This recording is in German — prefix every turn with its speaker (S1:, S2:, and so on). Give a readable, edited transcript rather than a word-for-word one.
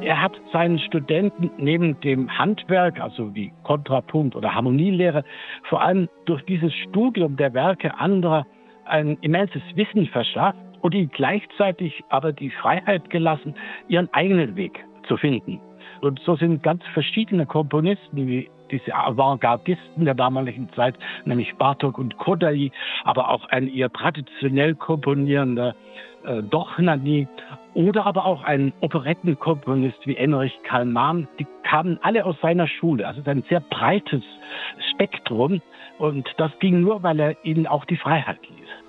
S1: Er hat seinen Studenten neben dem Handwerk, also wie Kontrapunkt oder Harmonielehre, vor allem durch dieses Studium der Werke anderer ein immenses Wissen verschafft und ihnen gleichzeitig aber die Freiheit gelassen, ihren eigenen Weg zu finden. Und so sind ganz verschiedene Komponisten wie diese Avantgardisten der damaligen Zeit, nämlich Bartók und Kodály, aber auch ein eher traditionell komponierender Dohnanyi oder aber auch ein Operettenkomponist wie Emmerich Kalman, die kamen alle aus seiner Schule. Also es ist ein sehr breites Spektrum und das ging nur, weil er ihnen auch die Freiheit ließ.